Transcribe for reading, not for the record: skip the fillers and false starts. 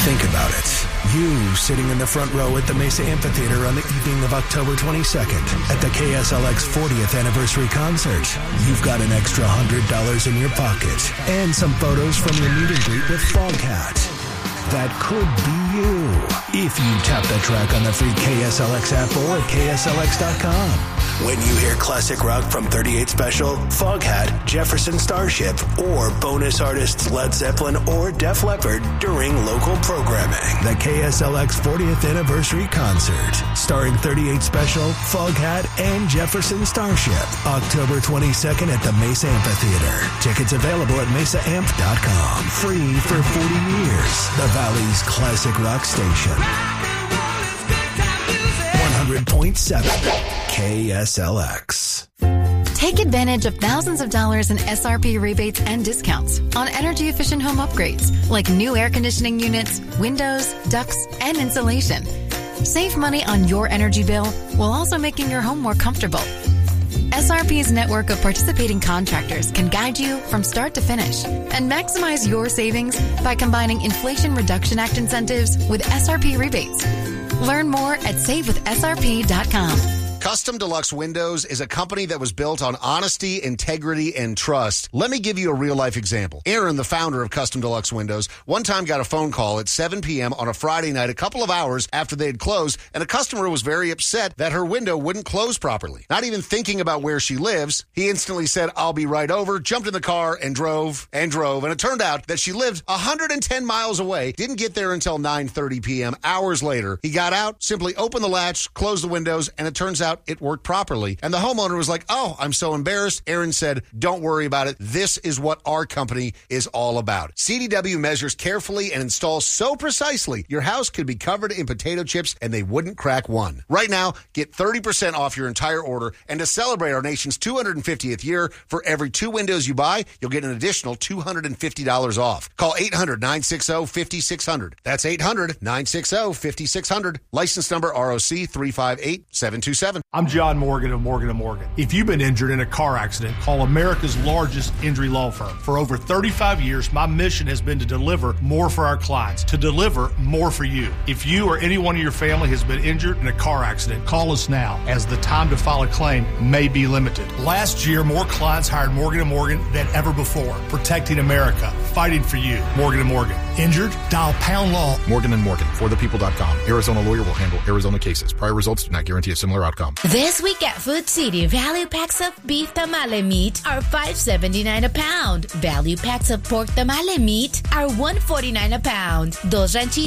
Think about it. You sitting in the front row at the Mesa Amphitheater on the evening of October 22nd at the KSLX 40th anniversary concert. You've got an extra $100 in your pocket and some photos from your meet and greet with Foghat. That could be you if you tap the track on the free KSLX app or at KSLX.com. When you hear classic rock from 38 Special, Foghat, Jefferson Starship, or bonus artists Led Zeppelin or Def Leppard during local programming. The KSLX 40th Anniversary Concert, starring 38 Special, Foghat, and Jefferson Starship. October 22nd at the Mesa Amphitheater. Tickets available at mesaamp.com. Free for 40 years. The Valley's classic rock station. 100.7 KSLX. Take advantage of thousands of dollars in SRP rebates and discounts on energy-efficient home upgrades like new air conditioning units, windows, ducts, and insulation. Save money on your energy bill while also making your home more comfortable. SRP's network of participating contractors can guide you from start to finish and maximize your savings by combining Inflation Reduction Act incentives with SRP rebates. Learn more at savewithsrp.com. Custom Deluxe Windows is a company that was built on honesty, integrity, and trust. Let me give you a real-life example. Aaron, the founder of Custom Deluxe Windows, one time got a phone call at 7 p.m. on a Friday night, a couple of hours after they had closed, and a customer was very upset that her window wouldn't close properly. Not even thinking about where she lives, he instantly said, "I'll be right over," jumped in the car and drove, and it turned out that she lived 110 miles away, didn't get there until 9:30 p.m. hours later. He got out, simply opened the latch, closed the windows, and it turns out it worked properly. And the homeowner was like, "Oh, I'm so embarrassed." Aaron said, "Don't worry about it. This is what our company is all about." CDW measures carefully and installs so precisely your house could be covered in potato chips and they wouldn't crack one. Right now, get 30% off your entire order, and to celebrate our nation's 250th year, for every 2 windows you buy, you'll get an additional $250 off. Call 800-960-5600. That's 800-960-5600. License number ROC 358727. I'm John Morgan of Morgan & Morgan. If you've been injured in a car accident, call America's largest injury law firm. For over 35 years, my mission has been to deliver more for our clients, to deliver more for you. If you or anyone in your family has been injured in a car accident, call us now, as the time to file a claim may be limited. Last year, more clients hired Morgan & Morgan than ever before, protecting America, fighting for you. Morgan & Morgan. Injured? Dial pound law. Morgan & Morgan, forthepeople.com. Arizona lawyer will handle Arizona cases. Prior results do not guarantee a similar outcome. This week at Food City, value packs of beef tamale meat are $5.79 a pound. Value packs of pork tamale meat are $1.49 a pound. Dos ranchitas